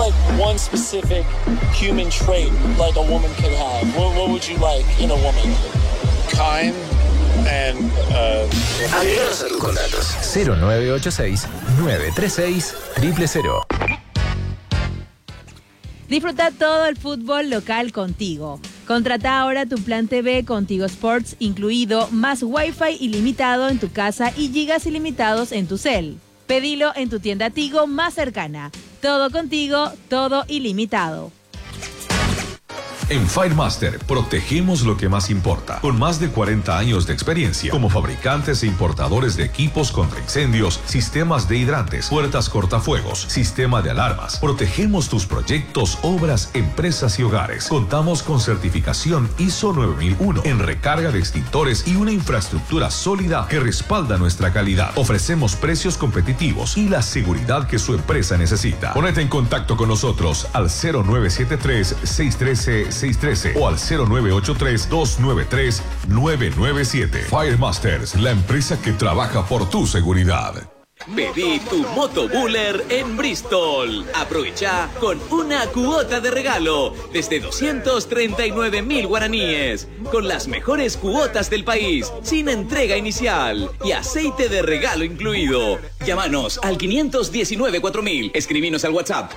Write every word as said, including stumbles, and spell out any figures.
like one specific human trait like a woman could have? What, what would you like in a woman? Kind and uh Agréganos a tus contactos. cero nueve ocho seis, nueve tres seis, cero cero cero. Disfruta todo el fútbol local contigo. Contrata ahora tu plan T V con Tigo Sports incluido, más Wi-Fi ilimitado en tu casa y gigas ilimitados en tu cel. Pedilo en tu tienda Tigo más cercana. Todo contigo, todo ilimitado. En FireMaster protegemos lo que más importa. Con más de cuarenta años de experiencia como fabricantes e importadores de equipos contra incendios, sistemas de hidrantes, puertas cortafuegos, sistema de alarmas. Protegemos tus proyectos, obras, empresas y hogares. Contamos con certificación I S O nueve mil uno en recarga de extintores y una infraestructura sólida que respalda nuestra calidad. Ofrecemos precios competitivos y la seguridad que su empresa necesita. Ponete en contacto con nosotros al cero nueve siete tres, seis uno tres, seis uno tres o al cero nueve ocho tres, dos nueve tres, nueve nueve siete. FireMasters, la empresa que trabaja por tu seguridad. Pedí tu Moto Buller en Bristol. Aprovecha con una cuota de regalo desde doscientos treinta y nueve mil guaraníes, con las mejores cuotas del país, sin entrega inicial y aceite de regalo incluido. Llámanos al quinientos diecinueve cuatro mil. Escribinos al WhatsApp